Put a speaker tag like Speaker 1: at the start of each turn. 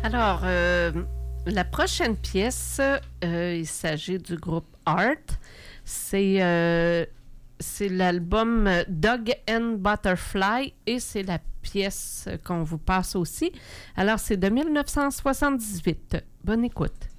Speaker 1: Alors, la prochaine pièce, il s'agit du groupe Art. C'est l'album Dog and Butterfly et c'est la pièce qu'on vous passe aussi. Alors, c'est de 1978. Bonne écoute.